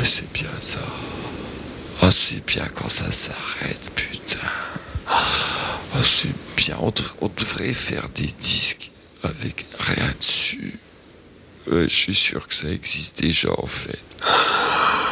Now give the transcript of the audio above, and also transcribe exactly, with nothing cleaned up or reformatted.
c'est bien ça. Ah, c'est bien quand ça s'arrête, putain. Ah, c'est bien. On, dev- on devrait faire des disques avec rien dessus. Ouais, je suis sûr que ça existe déjà, en fait.